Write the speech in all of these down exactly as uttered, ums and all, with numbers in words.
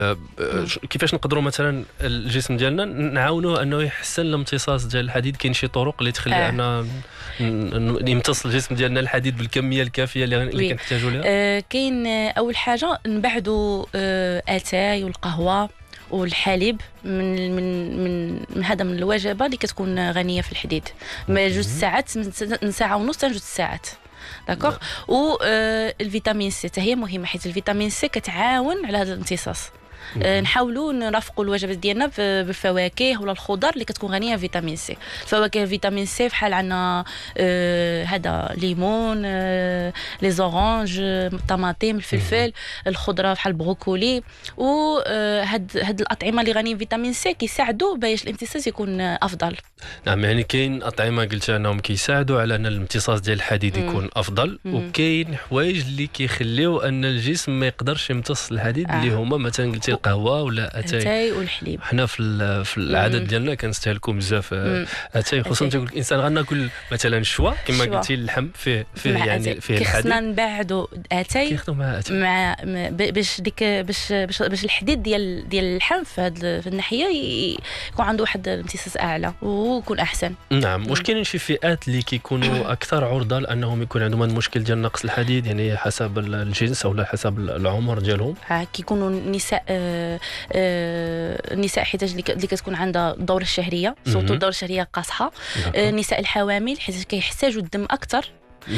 أه كيفاش نقدروا مثلا الجسم ديالنا نعاونوه انه يحسن الامتصاص ديال الحديد؟ كاين شي طرق اللي تخلي آه. ان يمتص الجسم ديالنا الحديد بالكميه الكافيه اللي, اللي كنحتاجوا لها؟ آه كاين اول حاجه نبعدوا آه اتاي والقهوه والحليب من من من من هذا من الوجبه اللي كتكون غنيه في الحديد. ما جوج ساعات من ساعه ونص حتى جوج ساعات. داكوغ. و آه الفيتامين سي حتى هي مهمه، حيت الفيتامين سي كتعاون على هذا الامتصاص. أه نحاولوا نرافقوا الوجبات ديالنا بالفواكه ولا الخضر اللي كتكون غنيه فيتامين سي. الفواكه فيتامين سي بحال عندنا أه هذا ليمون، أه لي زورانج، الطماطم، الفلفل، الخضره بحال البروكولي. و هاد هاد الاطعمه اللي غنيين فيتامين سي كيساعدوا باش الامتصاص يكون افضل. نعم، يعني كاين اطعمه قلت انهم كيساعدوا على ان الامتصاص ديال الحديد يكون افضل، وكاين حوايج اللي كيخليو ان الجسم ما يقدرش يمتص الحديد آه. اللي هما مثلا قلتي القهوه ولا اتاي اتاي والحليب. حنا في في العادات ديالنا كنستهلكوا بزاف اتاي، خصوصا تقول الانسان غناكل مثلا الشوا كما قلتي اللحم فيه فيه يعني فيه الحديد. خصنا نبعدوا اتاي كيخدموا مع اتاي مع باش ديك باش باش, باش الحديد ديال ديال اللحم في هذه الناحيه يكون عنده واحد الامتصاص اعلى ويكون احسن. نعم. واش كاينين شي فئات اللي كيكونوا اكثر عرضه لانهم يكون عندهم المشكل ديال نقص الحديد، يعني حسب الجنس او حسب العمر ديالهم؟ كيكونوا النساء آه آه النساء حيت اللي كتكون عندها الدوره الشهريه، سورتو الدوره الشهريه قاصحه. النساء آه الحوامل حيت كيحتاجوا الدم اكثر.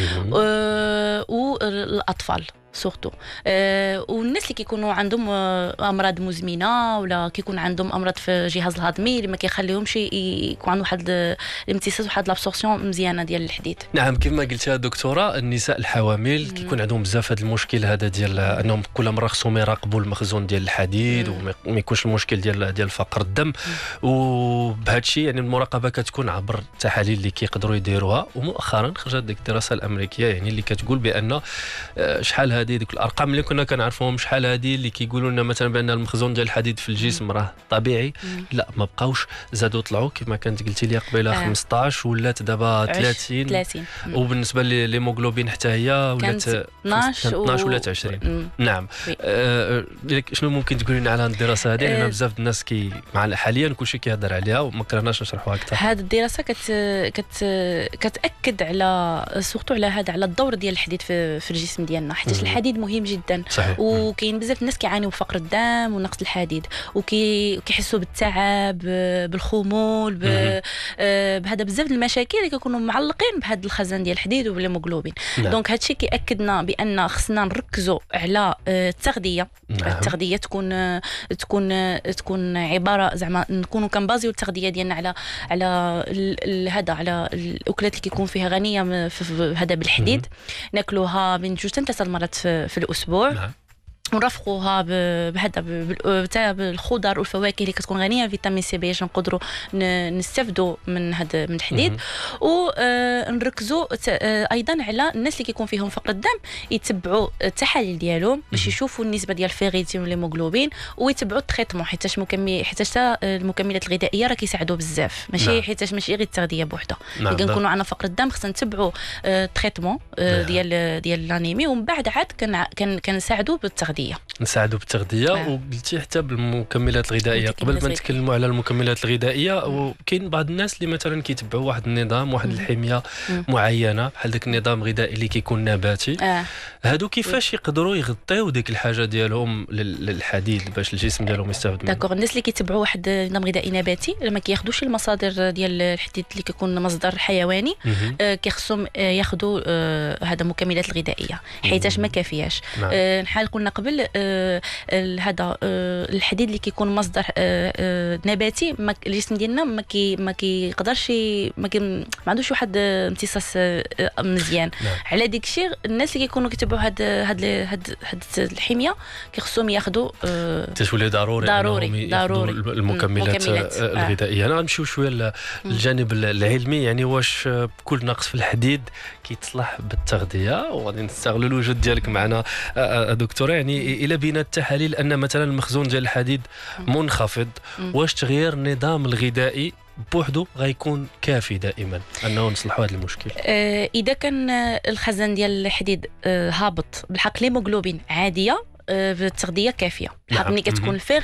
آه والاطفال سورتو. أه والناس اللي كيكونوا عندهم امراض مزمنه ولا كيكون عندهم امراض في الجهاز الهضمي اللي ما كيخليهمش يكون عندهم واحد الامتصاص واحد لابسورسيون مزيانه ديال الحديد. نعم، كيف ما قلتيها دكتوره، النساء الحوامل كيكون عندهم بزاف هذا المشكل هذا ديال انهم كل مره خصهم يراقبوا المخزون ديال الحديد وما يكونش المشكل ديال ديال فقر الدم. وبهذا الشيء يعني المراقبه كتكون عبر التحاليل اللي كيقدروا يديروها. ومؤخرا خرجت ديك الدراسه الامريكيه يعني اللي كتقول بان شحال هذه ديك الارقام اللي كنا كنعرفوهم، شحال هذه اللي كيقولوا لنا مثلا بان المخزون ديال الحديد في الجسم راه طبيعي. مم. لا، ما بقاوش، زادوا طلعوا كما كانت قلتي لي قبيله آه. خمسطاش ولات دابا ثلاثين. ثلاثين. وبالنسبه للهيموغلوبين حتى هي ولات اثناش اثناش ولات عشرين. مم. نعم. آه شنو ممكن تقولي لنا على الدراسه هذه؟ لان آه. بزاف الناس كي مع حاليا كلشي كيهضر عليها وما كرهناش نشرحوها اكثر. هذه الدراسه كت كت كتاكد على سورتو على هذا على الدور ديال الحديد في, في الجسم ديالنا، حيت الحديد مهم جدا. صحيح. وكاين بزاف الناس كيعانيوا بفقر الدم ونقص الحديد وكيحسوا بالتعب بالخمول بهذا بزاف المشاكل اللي كيكونوا معلقين بهذا الخزان ديال الحديد والهيموغلوبين. دونك هذا الشيء كياكدنا بان خصنا نركزوا على التغذيه. نعم. التغذيه تكون تكون تكون عباره زعما نكونوا كنبازيو التغذيه ديالنا على على هذا على الاكلات اللي كيكون فيها غنيه في هذا بالحديد. ناكلوها من جوج حتى ثلاث مرات في, في الاسبوع. نعم. ونرافقوها بهذا بالخضر والفواكه اللي كتكون غنيه فيتامين سي باش نقدروا نستافدوا من هذا من الحديد. ونركزوا ايضا على الناس اللي كيكون فيهم فقر الدم يتبعوا التحاليل ديالهم باش يشوفوا النسبه ديال الفيريتين والهيموغلوبين ويتبعوا التريتمون، حيت مكمل حيت المكملات الغذائيه راه كيساعدوا بزاف، ماشي حيت ماشي غير التغذيه بوحدها. نعم. اذا كنكونوا عندنا فقر الدم خصنا نتبعوا التريتمون ديال ديال لانيمي ومن بعد عاد كنساعدوا بالتغذيه. نساعدوا بالتغذيه. آه. وقلتي حتى بالمكملات الغذائيه. قبل ما نتكلموا على المكملات الغذائيه، وكاين بعض الناس اللي مثلا كيتبعوا واحد النظام واحد الحميه معينه بحال داك النظام الغذائي اللي كيكون نباتي. آه. هادو كيفاش يقدروا يغطيو ديك الحاجه ديالهم للحديد باش الجسم ديالهم يستافد منه؟ داكوغ. الناس اللي كيتبعوا واحد نظام غذائي نباتي ما كياخذوش المصادر ديال الحديد اللي كيكون مصدر حيواني. آه كيخصهم آه ياخذوا آه هذا المكملات الغذائيه حيتاش ما كافياش. نعم. آه نحال قلنا قبل آه هذا آه الحديد اللي كيكون مصدر آه آه نباتي ما الجسم ديالنا ما كي ما كيقدرش ما, كي ما عندوش واحد امتصاص آه مزيان. نعم. على ديك الشيء الناس اللي كيكونوا كيتبعوا هاد هاد هاد هاد الحميه كيخصهم ياخذوا آه تتولي ضروري ضروري ضروري المكملات الغذائيه. انا غنمشيو شويه للجانب العلمي، يعني واش كل نقص في الحديد كيتصلح بالتغذيه؟ وغادي نستغلوا الوجود ديالك معنا دكتوره. يعني الى بينا التحاليل ان مثلا المخزون ديال الحديد منخفض، واش تغيير النظام الغذائي بوحدو غيكون كافي دائما انه نصلحوا هذا المشكل؟ آه اذا كان الخزان ديال الحديد آه هابط بالحق الهيموغلوبين عاديه بالتغذيه كافيه. نعم. ملي كتكون الفيغ